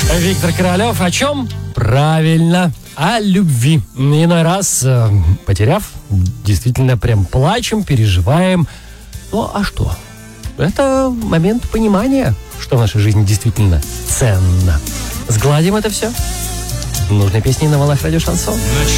Виктор Королёв о чем? Правильно, о любви. Иной раз, потеряв, действительно прям плачем, переживаем. Ну, а что? Это момент понимания, что в нашей жизни действительно ценно. Сгладим это все. Нужной песни на волнах радио Шансон.